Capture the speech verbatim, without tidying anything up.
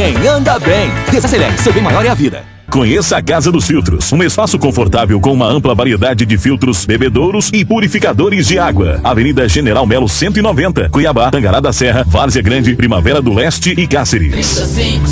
quem anda bem. Desacelere, seu bem maior é a vida. Conheça a Casa dos Filtros, um espaço confortável com uma ampla variedade de filtros, bebedouros e purificadores de água. Avenida General Melo cento e noventa, Cuiabá, Tangará da Serra, Várzea Grande, Primavera do Leste e Cáceres.